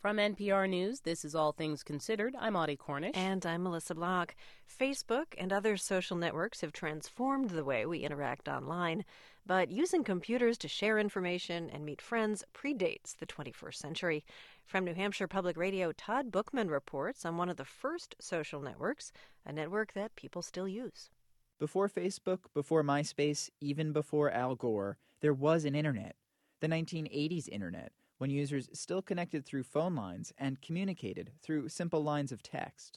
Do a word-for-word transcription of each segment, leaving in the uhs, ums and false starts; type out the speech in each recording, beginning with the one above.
From N P R News, this is All Things Considered. I'm Audie Cornish. And I'm Melissa Block. Facebook and other social networks have transformed the way we interact online. But using computers to share information and meet friends predates the twenty-first century. From New Hampshire Public Radio, Todd Bookman reports on one of the first social networks, a network that people still use. Before Facebook, before MySpace, even before Al Gore, there was an internet. The nineteen eighties internet, when users still connected through phone lines and communicated through simple lines of text.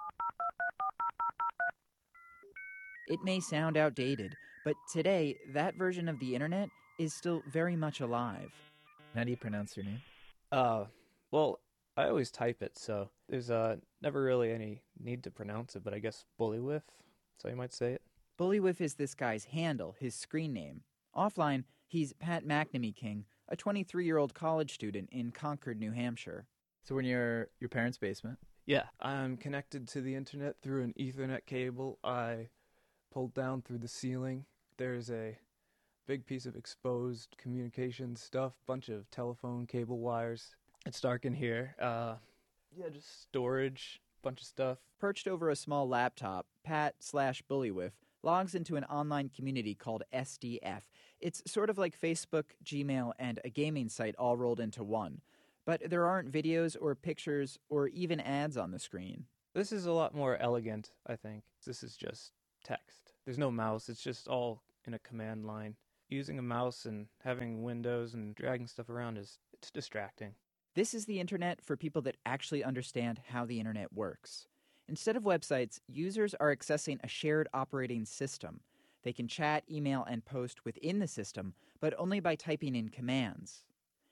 It may sound outdated, but today, that version of the internet is still very much alive. How do you pronounce your name? Uh, well, I always type it, so there's uh, never really any need to pronounce it, but I guess Bullywhiff, so you might say it. Bullywhiff is this guy's handle, his screen name. Offline, he's Pat McNamee King, a twenty-three-year-old college student in Concord, New Hampshire. So we're in your, your parents' basement? Yeah, I'm connected to the internet through an Ethernet cable I pulled down through the ceiling. There's a big piece of exposed communication stuff, bunch of telephone cable wires. It's dark in here. Uh, yeah, just storage, bunch of stuff. Perched over a small laptop, Pat slash Bullywhiff logs into an online community called S D F. It's sort of like Facebook, Gmail, and a gaming site all rolled into one. But there aren't videos or pictures or even ads on the screen. This is a lot more elegant, I think. This is just text. There's no mouse. It's just all in a command line. Using a mouse and having windows and dragging stuff around is it's distracting. This is the internet for people that actually understand how the internet works. Instead of websites, users are accessing a shared operating system. They can chat, email, and post within the system, but only by typing in commands.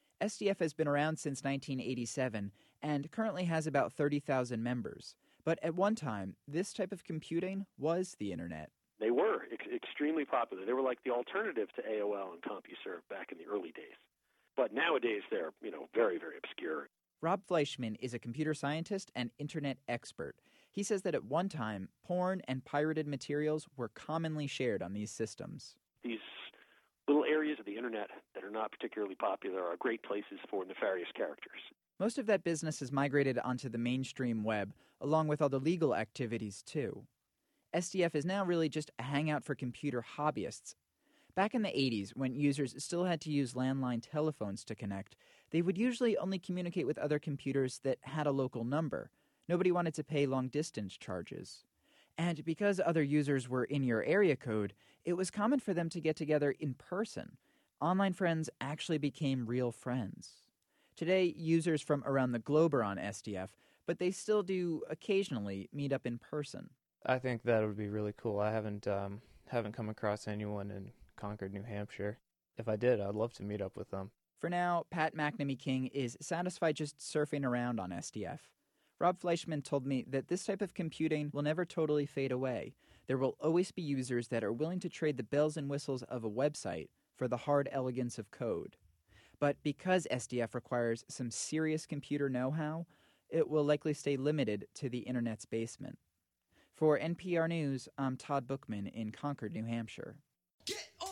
S D F has been around since nineteen eighty-seven and currently has about thirty thousand members. But at one time, this type of computing was the internet. They were ex- extremely popular. They were like the alternative to A O L and CompuServe back in the early days. But nowadays, they're, you know, very, very obscure. Rob Fleischman is a computer scientist and internet expert. He says that at one time, porn and pirated materials were commonly shared on these systems. These little areas of the internet that are not particularly popular are great places for nefarious characters. Most of that business has migrated onto the mainstream web, along with all the legal activities, too. S D F is now really just a hangout for computer hobbyists. Back in the eighties, when users still had to use landline telephones to connect, they would usually only communicate with other computers that had a local number. Nobody wanted to pay long-distance charges. And because other users were in your area code, it was common for them to get together in person. Online friends actually became real friends. Today, users from around the globe are on S D F, but they still do occasionally meet up in person. I think that would be really cool. I haven't um, haven't come across anyone in Concord, New Hampshire. If I did, I'd love to meet up with them. For now, Pat McNamee King is satisfied just surfing around on S D F. Rob Fleischman told me that this type of computing will never totally fade away. There will always be users that are willing to trade the bells and whistles of a website for the hard elegance of code. But because S D F requires some serious computer know-how, it will likely stay limited to the internet's basement. For N P R News, I'm Todd Bookman in Concord, New Hampshire.